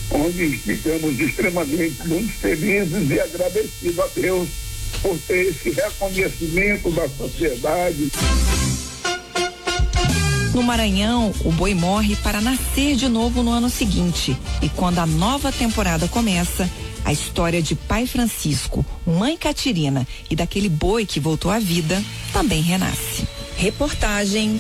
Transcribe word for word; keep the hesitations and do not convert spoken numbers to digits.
onde ficamos extremamente muito felizes e agradecidos a Deus por ter esse reconhecimento da sociedade. No Maranhão, o boi morre para nascer de novo no ano seguinte. E quando a nova temporada começa, a história de pai Francisco, mãe Catirina e daquele boi que voltou à vida também renasce. Reportagem